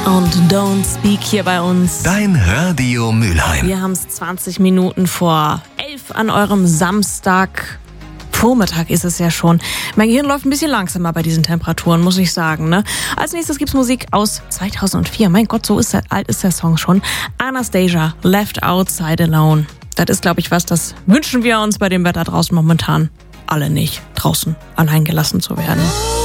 Und Don't Speak hier bei uns. Dein Radio Mülheim. Wir haben es 20 Minuten vor 11 an eurem Samstag. Vormittag ist es ja schon. Mein Gehirn läuft ein bisschen langsamer bei diesen Temperaturen, muss ich sagen. Ne? Als nächstes gibt's Musik aus 2004. Mein Gott, so alt ist der Song schon. Anastasia, Left Outside Alone. Das ist, glaube ich, das wünschen wir uns bei dem Wetter draußen momentan alle nicht, draußen allein gelassen zu werden.